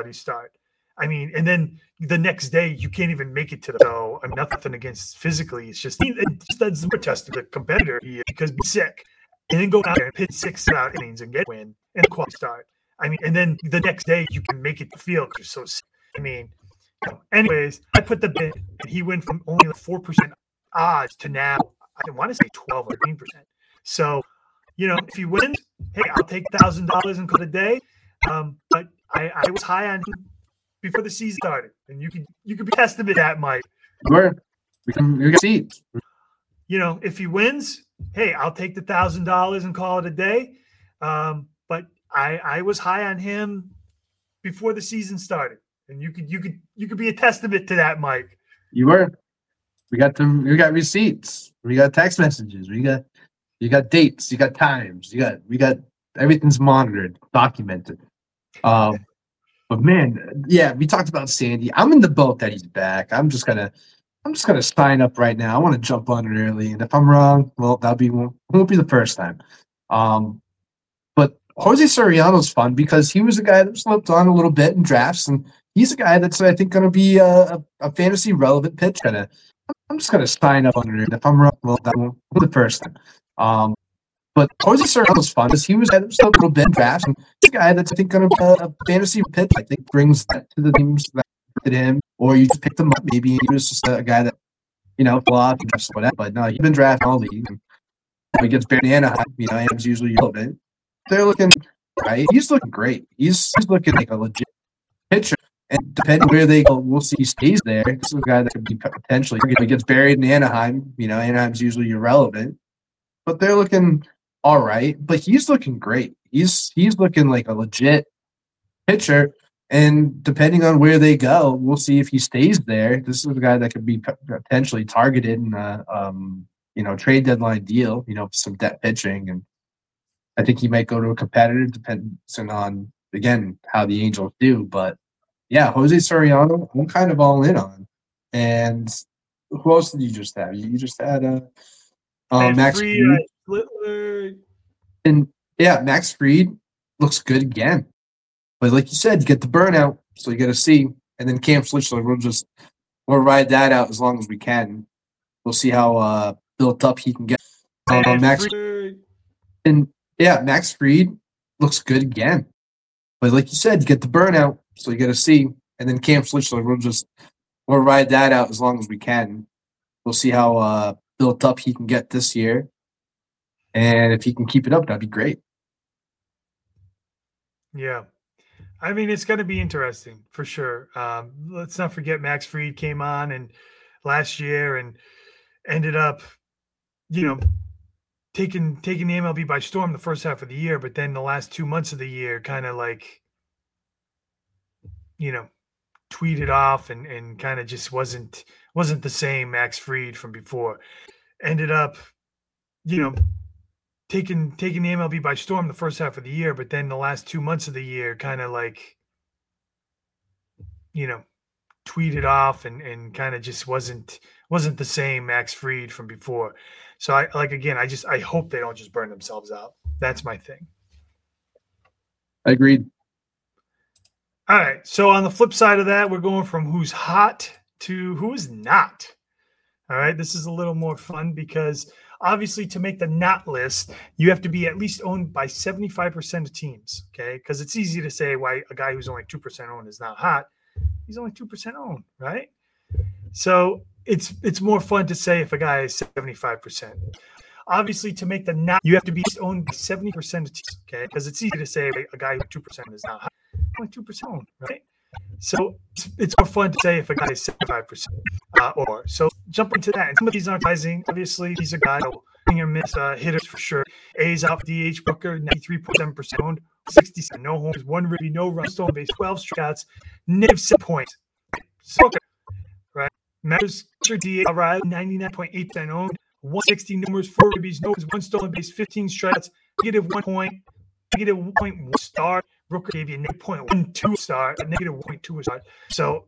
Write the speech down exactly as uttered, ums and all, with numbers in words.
quality start. I mean, and then the next day you can't even make it to the so I'm nothing against physically. It's just it's, that's more test of the competitor because be sick and then go out there and pitch six out innings and get a win and a quality start. I mean, and then the next day you can make it to the field because you're so sick. I mean, you know, anyways, I put the bid and he went from only like four percent odds to now I want to say twelve or thirteen percent. So, you know, if he wins, hey, I'll take one thousand dollars and call it a day. Um, but I, I was high on him before the season started, and you could you could be tested at that, Mike. Sure. We can we can see. You know, if he wins, hey, I'll take the thousand dollars and call it a day. Um, but I I was high on him before the season started, and you could you could you could be a testament to that, Mike. You were. We got them. We got receipts. We got text messages. We got you got dates. You got times. You got we got everything's monitored, documented. Um. But man, yeah, we talked about Sandy. I'm in the boat that he's back. I'm just gonna, I'm just gonna sign up right now. I want to jump on it early, and if I'm wrong, well, that'll be won't, won't be the first time. Um, but Jose Soriano's fun because he was a guy that slipped on a little bit in drafts, and he's a guy that's I think going to be a, a, a fantasy relevant pitch. Gonna, I'm just gonna sign up on it, and if I'm wrong, well, that won't be the first time. Um, But Jose Soriano's fun because he was a little bit fast. And he's a guy that's, I think, going to be a fantasy pitch. I think brings that to the teams that did him. Or you just picked him up. Maybe he was just a guy that, you know, flop and just whatever. But no, he's been drafted all league. And he gets buried in Anaheim. You know, Anaheim's usually relevant. They're looking, right? He's looking great. He's, he's looking like a legit pitcher. And depending where they go, we'll see he stays there. This is a guy that could be potentially, if he gets buried in Anaheim, you know, Anaheim's usually irrelevant. But they're looking all right, but he's looking great. He's he's looking like a legit pitcher, and depending on where they go, we'll see if he stays there. This is a guy that could be potentially targeted in a um, you know trade deadline deal. You know, some debt pitching, and I think he might go to a competitor, depending on again how the Angels do. But yeah, Jose Soriano, I'm kind of all in on. And who else did you just have? You just had a uh, uh, Max Fried. Fried. And yeah, Max Fried looks good again. But like you said, you get the burnout, so you got to see. And then Cam Slichler, we'll just we'll ride that out as long as we can. We'll see how uh, built up he can get. Uh, Max Fried. And yeah, Max Fried looks good again. But like you said, you get the burnout, so you got to see. And then Cam Slichler, we'll just we'll ride that out as long as we can. We'll see how uh, built up he can get this year. And if he can keep it up, that'd be great. Yeah. I mean, it's going to be interesting for sure. Um, let's not forget Max Fried came on and last year and ended up, you know, taking taking the M L B by storm the first half of the year, but then the last two months of the year kind of like, you know, tweeted off and, and kind of just wasn't wasn't the same Max Fried from before. Ended up, you know, taking taking the M L B by storm the first half of the year, but then the last two months of the year kind of like, you know, tweeted off and, and kind of just wasn't wasn't the same Max Fried from before. So I like again, I just I hope they don't just burn themselves out. That's my thing. Agreed. All right. So on the flip side of that, we're going from who's hot to who is not. All right. This is a little more fun because obviously to make the not list, you have to be at least owned by seventy-five percent of teams. Okay. Because it's easy to say why a guy who's only two percent owned is not hot. He's only two percent owned, right? So it's it's more fun to say if a guy is seventy-five percent. Obviously, to make the not, you have to be owned by seventy percent of teams, okay? Because it's easy to say a guy who two percent is not hot. Only two percent owned, right? So it's, it's more fun to say if a guy is seventy-five percent uh, or. So jump into that. And some of these aren't rising. Obviously, these are guys who are miss uh, hitters for sure. A's out for D H Booker, ninety-three point seven percent owned, sixty-seven no homers, one ribby, no run, stolen base, twelve strikeouts, negative seven points. So, right? Matters D H Riley, ninety-nine point eight percent owned, one sixty numbers, four ribbies, no one stolen base, fifteen strikeouts, negative one point, negative one point one star. Brooker gave you a negative point one two star, a negative one point two star. So